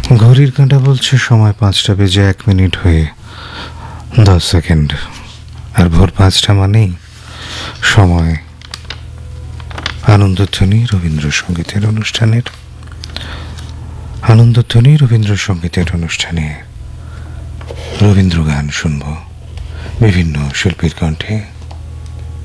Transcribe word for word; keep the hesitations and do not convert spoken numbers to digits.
ঘড়ির কাঁটা বলছে সময় পাঁচটা বেজে এক মিনিট হয়ে দশ সেকেন্ড। আর ভোর পাঁচটা মানেই সময় আনন্দধ্বনি রবীন্দ্রসঙ্গীতের অনুষ্ঠানের আনন্দধ্বনি রবীন্দ্রসঙ্গীতের অনুষ্ঠানে রবীন্দ্র গান শুনব বিভিন্ন শিল্পীর কণ্ঠে।